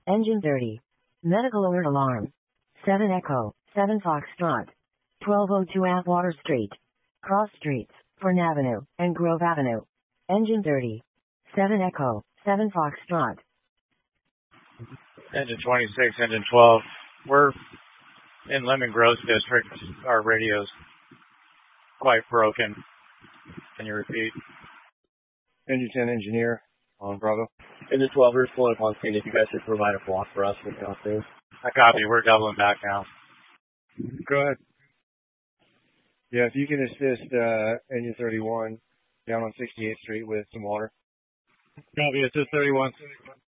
Engine 30. Medical alert alarm. 7 Echo, 7 Foxtrot. 1202 Atwater Street. Cross Streets, Fern Avenue, and Grove Avenue. Engine 30. 7 Echo, 7 Foxtrot. Engine 26, Engine 12. We're in Lemon Grove District. Our radio's quite broken. Can you repeat? Engine 10 engineer on Bravo. Engine 12, we're just pulling up on scene if you guys could provide a block for us with the I copy. We're doubling back now. Go ahead. Yeah, if you can assist Engine 31 down on 68th Street with some water. Copy. Assist 31.